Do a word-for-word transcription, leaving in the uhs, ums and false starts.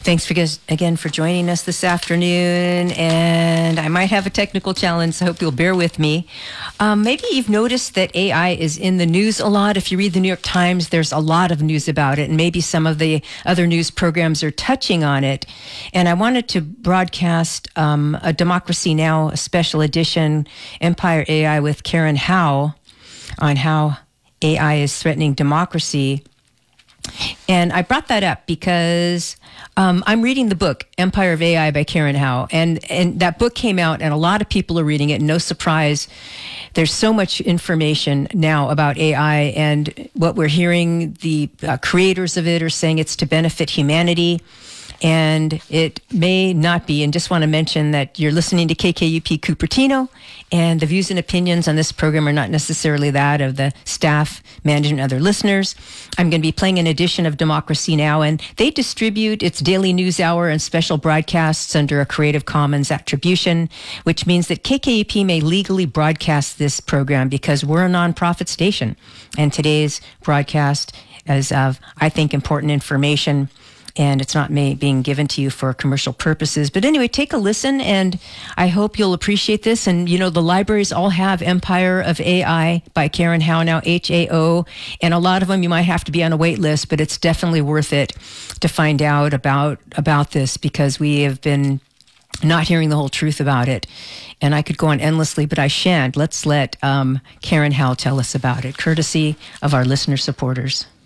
Thanks for guys, again for joining us this afternoon. And I might have a technical challenge, so I hope you'll bear with me. Um, maybe you've noticed that A I is in the news a lot. If you read the New York Times, there's a lot of news about it, and maybe some of the other news programs are touching on it. And I wanted to broadcast um, a Democracy Now! A special edition, Empire A I with Karen Howe, on how A I is threatening democracy. And I brought that up because um, I'm reading the book, Empire of A I by Karen Howe. And, and that book came out and a lot of people are reading it. No surprise. There's so much information now about A I, and what we're hearing, the uh, creators of it are saying it's to benefit humanity. And it may not be. And just want to mention that you're listening to K K U P Cupertino, and the views and opinions on this program are not necessarily that of the staff, management, and other listeners. I'm going to be playing an edition of Democracy Now!, and they distribute its daily news hour and special broadcasts under a Creative Commons attribution, which means that K K U P may legally broadcast this program because we're a nonprofit station. And today's broadcast is of, I think, important information, and it's not may, being given to you for commercial purposes. But anyway, take a listen, and I hope you'll appreciate this. And, you know, the libraries all have Empire of A I by Karen Howe now, H A O, and a lot of them you might have to be on a wait list, but it's definitely worth it to find out about, about this, because we have been not hearing the whole truth about it. And I could go on endlessly, but I shan't. Let's let um, Karen Howe tell us about it, courtesy of our listener supporters.